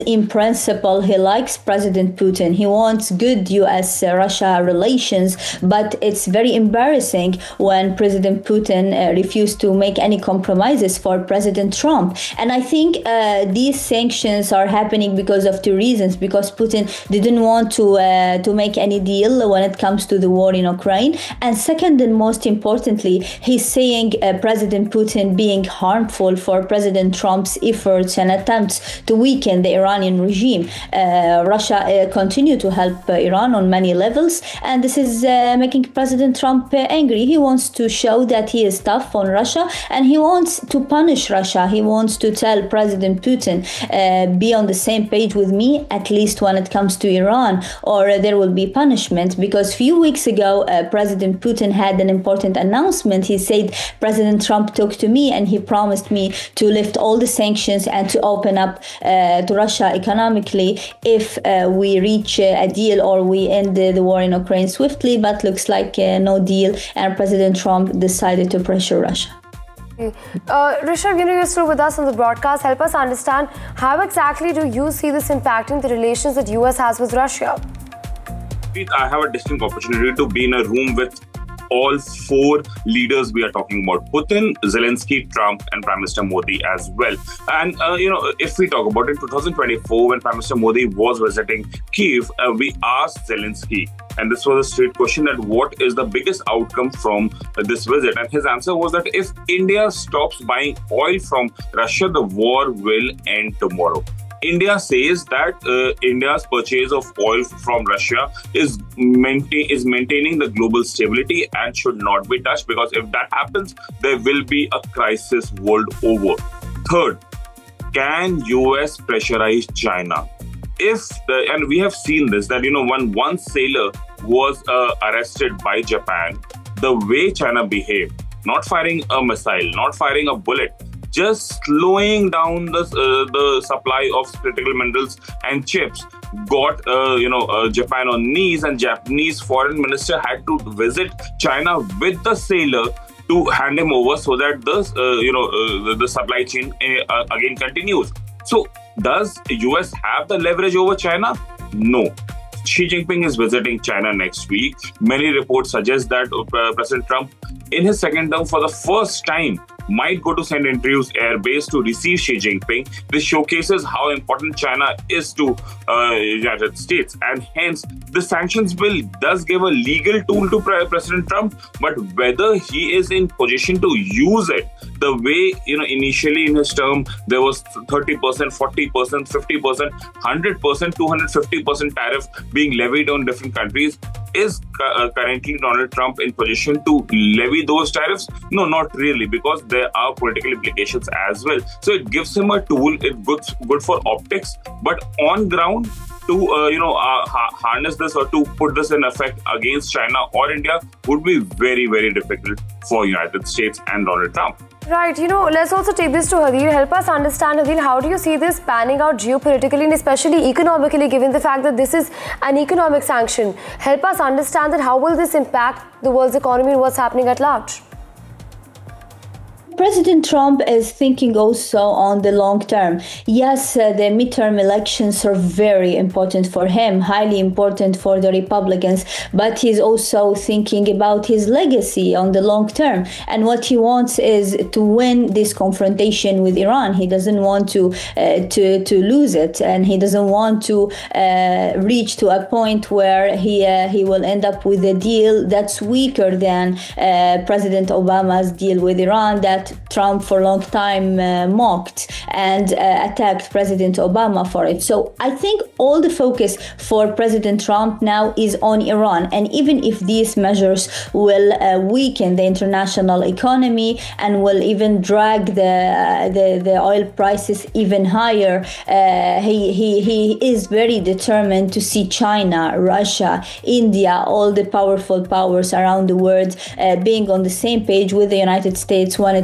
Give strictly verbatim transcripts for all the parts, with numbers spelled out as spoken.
in principle, he likes President Putin. He wants good U S Russia relations, but it's very embarrassing when President Putin uh, refused to make any compromises for President Trump. And I think uh, these sanctions are happening because of two reasons. Because Putin didn't want to uh, to make any deal when it comes to the war in Ukraine. And second, and most importantly, he's saying uh, President Putin being harmful for President Trump's efforts and attempts to weaken the Iran Iranian regime. Uh, Russia uh, continue to help uh, Iran on many levels, and this is uh, making President Trump uh, angry. He wants to show that he is tough on Russia, and he wants to punish Russia. He wants to tell President Putin, uh, be on the same page with me, at least when it comes to Iran, or uh, there will be punishment. Because a few weeks ago, uh, President Putin had an important announcement. He said, President Trump talked to me and he promised me to lift all the sanctions and to open up uh, to Russia economically if uh, we reach uh, a deal or we end uh, the war in Ukraine swiftly. But looks like uh, no deal, and President Trump decided to pressure Russia. Uh, Rishabh, you know, you're still with us on the broadcast. Help us understand, how exactly do you see this impacting the relations that U S has with Russia? I have a distinct opportunity to be in a room with all four leaders we are talking about: Putin, Zelensky, Trump, and Prime Minister Modi as well. And, uh, you know, if we talk about it, in twenty twenty-four, when Prime Minister Modi was visiting Kyiv, uh, we asked Zelensky, and this was a straight question, that what is the biggest outcome from uh, this visit? And his answer was that if India stops buying oil from Russia, the war will end tomorrow. India says that uh, India's purchase of oil from Russia is, maintain, is maintaining the global stability and should not be touched, because if that happens, there will be a crisis world over. Third, can U S pressurize China? If the, and we have seen this, that, you know, when one sailor was uh, arrested by Japan, the way China behaved, not firing a missile, not firing a bullet, just slowing down the, uh, the supply of critical minerals and chips, got uh, you know uh, Japan on knees, and Japanese foreign minister had to visit China with the sailor to hand him over so that the uh, you know uh, the, the supply chain uh, again continues. So does U S have the leverage over China? No. Xi Jinping is visiting China next week. Many reports suggest that uh, President Trump, in his second term, for the first time, might go to Saint Andrews Air Base to receive Xi Jinping. This showcases how important China is to uh, United States, and hence the sanctions bill does give a legal tool to Pre President Trump, but whether he is in position to use it, the way, you know, initially in his term there was thirty percent, forty percent, fifty percent, one hundred percent, two hundred fifty percent tariff being levied on different countries. Is uh, currently Donald Trump in position to levy those tariffs? No, not really, because there are political implications as well. So it gives him a tool. It's good, good for optics, but on ground, to uh, you know uh, ha harness this or to put this in effect against China or India would be very, very difficult for United States and Donald Trump. Right, you know, let's also take this to Hadeel. Help us understand, Hadeel, how do you see this panning out geopolitically and especially economically, given the fact that this is an economic sanction? Help us understand that how will this impact the world's economy and what's happening at large? President Trump is thinking also on the long term. Yes, uh, the midterm elections are very important for him, highly important for the Republicans, but he's also thinking about his legacy on the long term. And what he wants is to win this confrontation with Iran. He doesn't want to uh, to, to lose it, and he doesn't want to uh, reach to a point where he, uh, he will end up with a deal that's weaker than uh, President Obama's deal with Iran, that Trump for a long time uh, mocked and uh, attacked President Obama for it. So I think all the focus for President Trump now is on Iran. And even if these measures will uh, weaken the international economy and will even drag the uh, the, the oil prices even higher, uh, he, he, he is very determined to see China, Russia, India, all the powerful powers around the world uh, being on the same page with the United States when it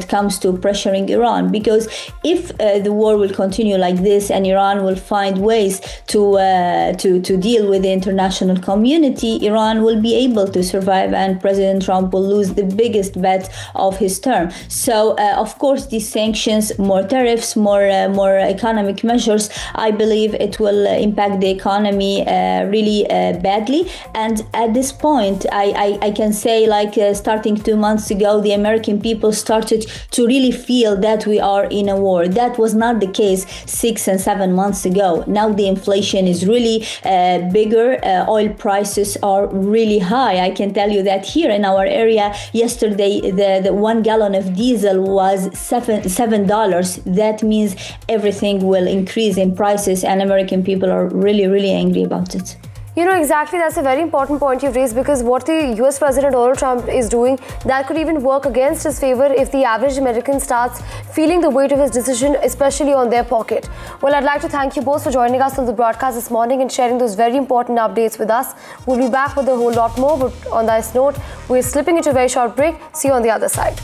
it comes to pressuring Iran. Because if uh, the war will continue like this and Iran will find ways to, uh, to, to deal with the international community, Iran will be able to survive and President Trump will lose the biggest bet of his term. So, uh, of course, these sanctions, more tariffs, more, uh, more economic measures, I believe it will uh, impact the economy uh, really uh, badly. And at this point, I, I, I can say, like uh, starting two months ago, the American people started to really feel that we are in a war. That was not the case six and seven months ago. Now the inflation is really uh, bigger. Uh, oil prices are really high. I can tell you that here in our area, yesterday, the, the one gallon of diesel was seven, seven dollars. That means everything will increase in prices, and American people are really, really angry about it. You know, exactly, that's a very important point you've raised, because what the U S President Donald Trump is doing, that could even work against his favor if the average American starts feeling the weight of his decision, especially on their pocket. Well, I'd like to thank you both for joining us on the broadcast this morning and sharing those very important updates with us. We'll be back with a whole lot more, but on this note, we're slipping into a very short break. See you on the other side.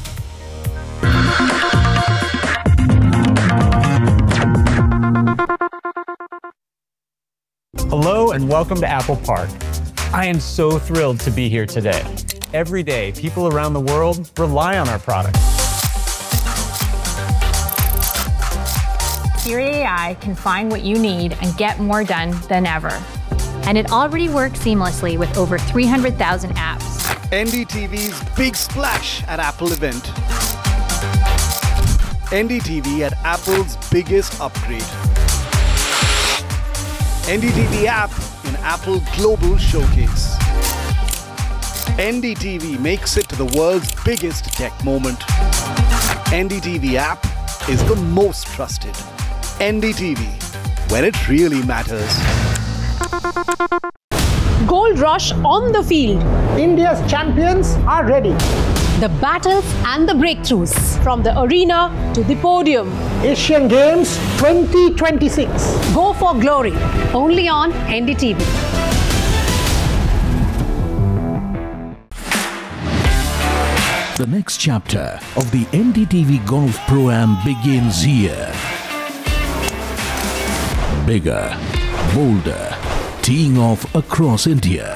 Hello and welcome to Apple Park. I am so thrilled to be here today. Every day, people around the world rely on our products. Siri A I can find what you need and get more done than ever. And it already works seamlessly with over three hundred thousand apps. N D T V's big splash at Apple event. N D T V at Apple's biggest upgrade. N D T V app in Apple Global Showcase. N D T V makes it to the world's biggest tech moment. N D T V app is the most trusted. N D T V, when it really matters. Gold rush on the field. India's champions are ready. The battles and the breakthroughs, from the arena to the podium. Asian Games twenty twenty-six. Go for glory. Only on N D T V. The next chapter of the N D T V Golf Pro-Am begins here. Bigger, bolder, teeing off across India.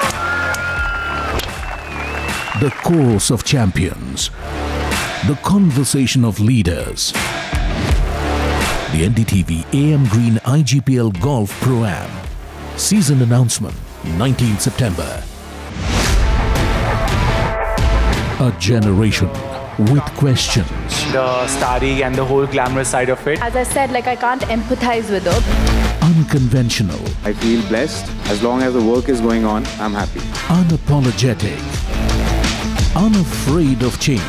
The course of champions. The conversation of leaders. The N D T V A M Green I G P L Golf Pro-Am. Season announcement, nineteenth September. A generation with questions. The starry and the whole glamorous side of it. As I said, like I can't empathize with her. Unconventional. I feel blessed. As long as the work is going on, I'm happy. Unapologetic. Unafraid of change.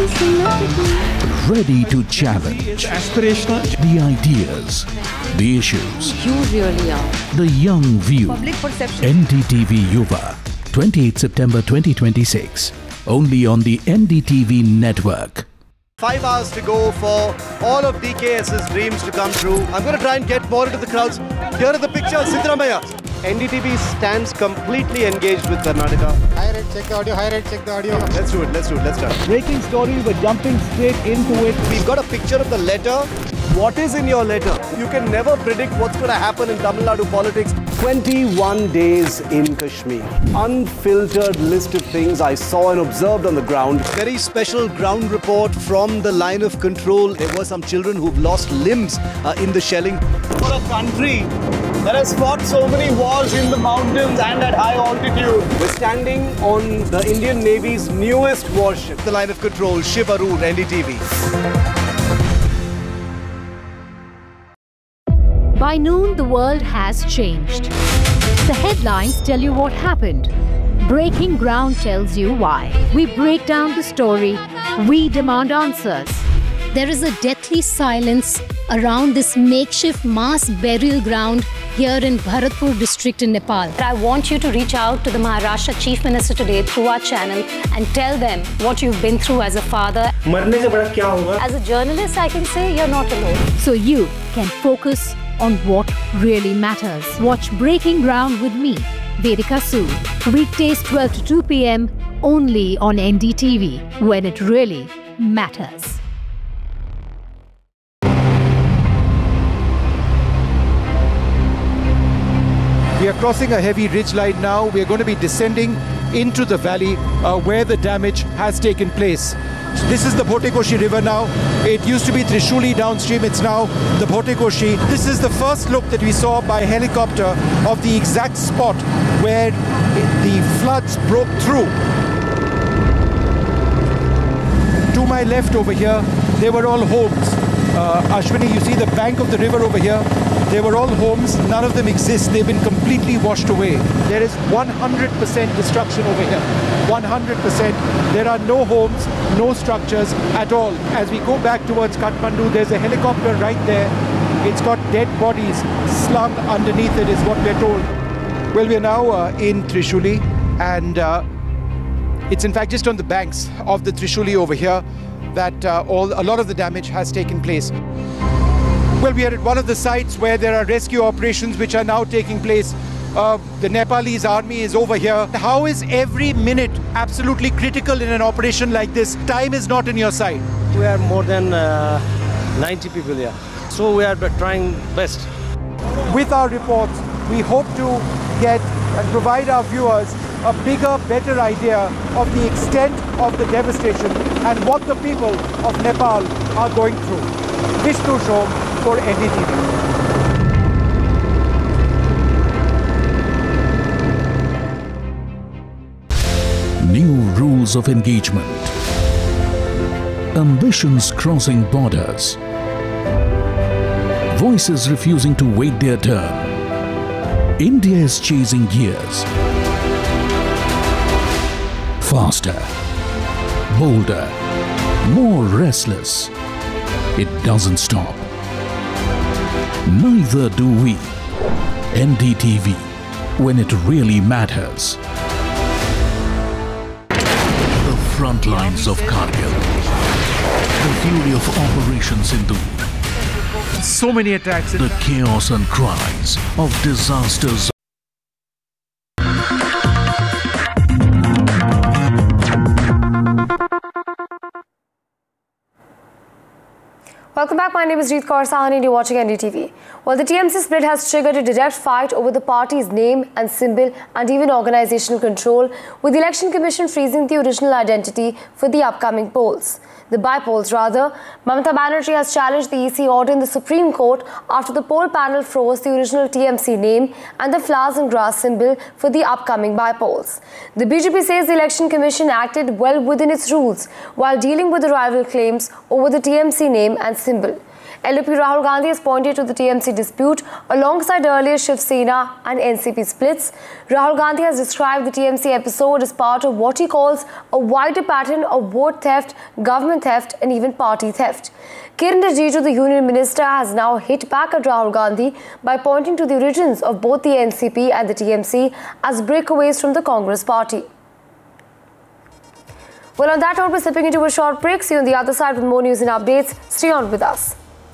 Ready to challenge. It's aspirational. The ideas. The issues. You really are. The young view. Public perception. N D T V Yuva. twenty-eighth September twenty twenty-six. Only on the N D T V network. Five hours to go for all of DKS's dreams to come true. I'm going to try and get more into the crowds. Here are the pictures, Siddaramaiah. N D T V stands completely engaged with Karnataka. High rate, check the audio. High rate, check the audio. Let's do it, let's do it, let's start. Breaking story, we're jumping straight into it. We've got a picture of the letter. What is in your letter? You can never predict what's going to happen in Tamil Nadu politics. twenty-one days in Kashmir. Unfiltered list of things I saw and observed on the ground. Very special ground report from the line of control. There were some children who've lost limbs uh, in the shelling. For a country that has fought so many wars in the mountains and at high altitude. We're standing on the Indian Navy's newest warship, the line of control, Shiv Arur, N D T V. By noon, the world has changed. The headlines tell you what happened. Breaking Ground tells you why. We break down the story. We demand answers. There is a deathly silence around this makeshift mass burial ground here in Bharatpur district in Nepal. I want you to reach out to the Maharashtra Chief Minister today through our channel and tell them what you've been through as a father. As a journalist, I can say you're not alone. So you can focus on what really matters. Watch Breaking Ground with me, Vedika Sood. Weekdays twelve to two p m only on N D T V, when it really matters. We are crossing a heavy ridge line now. We are going to be descending into the valley uh, where the damage has taken place. This is the Bhotekoshi River now. It used to be Trishuli downstream. It's now the Bhotekoshi. This is the first look that we saw by helicopter of the exact spot where the floods broke through. To my left over here, they were all homes. Uh, Ashwini, you see the bank of the river over here. They were all homes. None of them exist. They've been completely washed away. There is one hundred percent destruction over here. one hundred percent. There are no homes, no structures at all. As we go back towards Kathmandu, there's a helicopter right there. It's got dead bodies slung underneath it, is what we're told. Well, we're now uh, in Trishuli, and uh, it's in fact just on the banks of the Trishuli over here that uh, all a lot of the damage has taken place. Well, we are at one of the sites where there are rescue operations which are now taking place. Uh, the Nepalese army is over here. How is every minute absolutely critical in an operation like this? Time is not in your side. We are more than uh, ninety people here, so we are trying best. With our reports, we hope to get and provide our viewers a bigger, better idea of the extent of the devastation and what the people of Nepal are going through. Vishnu Shom for N D T V. New rules of engagement. Ambitions crossing borders. Voices refusing to wait their turn. India is chasing gears. Faster, bolder, more restless. It doesn't stop. Neither do we. N D T V, when it really matters. The front lines of Kargil. The fury of Operation Sindoor. So many attacks. The chaos and cries of disasters. Welcome back. My name is Jeet Kaur Sahani and you're watching N D T V. Well, the T M C split has triggered a direct fight over the party's name and symbol and even organizational control, with the Election Commission freezing the original identity for the upcoming polls. The by-polls rather. Mamata Banerjee has challenged the E C order in the Supreme Court after the poll panel froze the original T M C name and the flowers and grass symbol for the upcoming by-polls. The B J P says the Election Commission acted well within its rules while dealing with the rival claims over the T M C name and symbol. L U P Rahul Gandhi has pointed to the T M C dispute alongside earlier Shiv Sena and N C P splits. Rahul Gandhi has described the T M C episode as part of what he calls a wider pattern of vote theft, government theft and even party theft. Kiran Rijiju, the Union Minister, has now hit back at Rahul Gandhi by pointing to the origins of both the N C P and the T M C as breakaways from the Congress party. Well, on that note, we're slipping into a short break. See you on the other side with more news and updates. Stay on with us.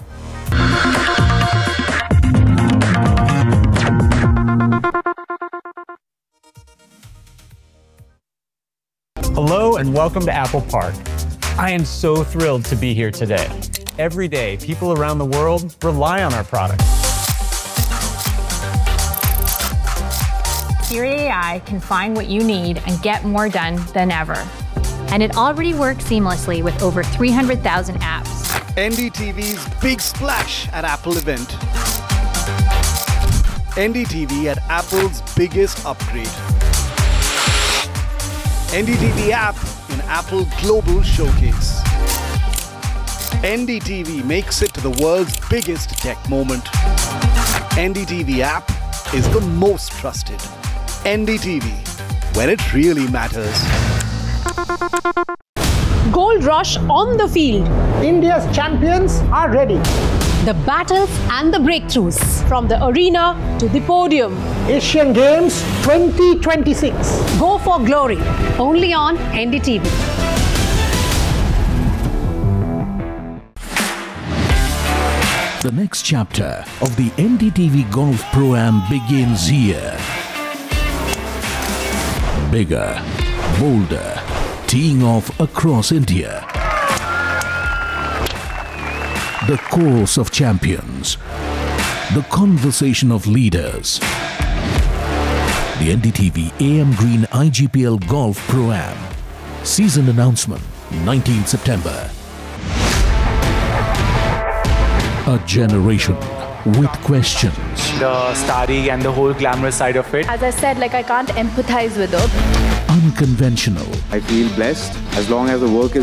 Hello and welcome to Apple Park. I am so thrilled to be here today. Every day, people around the world rely on our products. Siri A I can find what you need and get more done than ever. And it already works seamlessly with over three hundred thousand apps. N D T V's Big Splash at Apple event. N D T V at Apple's biggest upgrade. N D T V app in Apple Global Showcase. N D T V makes it to the world's biggest tech moment. N D T V app is the most trusted. N D T V, when it really matters. Gold rush on the field. India's champions are ready. The battles and the breakthroughs. From the arena to the podium. Asian Games twenty twenty-six. Go for glory. Only on N D T V. The next chapter of the N D T V Golf Pro-Am begins here. Bigger, bolder, teeing off across India. The course of champions. The conversation of leaders. The N D T V A M Green I G P L Golf Pro-Am. Season announcement, nineteenth September. A generation with questions. The starry and the whole glamorous side of it. As I said, like I can't empathize with it. Unconventional. I feel blessed as long as the work is